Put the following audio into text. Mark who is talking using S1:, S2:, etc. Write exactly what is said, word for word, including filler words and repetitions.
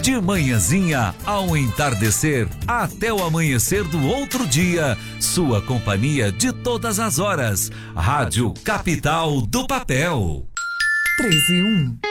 S1: De manhãzinha ao entardecer, até o amanhecer do outro dia, sua companhia de todas as horas. Rádio Capital do Papel.
S2: treze e um.